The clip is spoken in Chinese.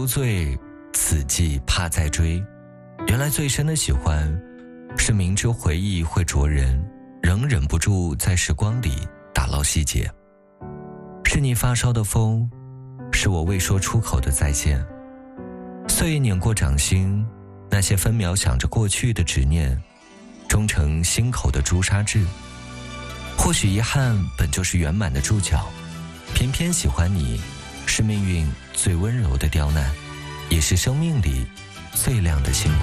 醉，此际怕再追。原来最深的喜欢，是明知回忆会灼人，仍忍不住在时光里打捞细节。是你发梢的风，是我未说出口的再见。岁月碾过掌心，那些分秒想着过去的执念，终成心口的朱砂痣。或许遗憾本就是圆满的注脚，偏偏喜欢你，是命运最温柔的刁难，也是生命里最亮的星光。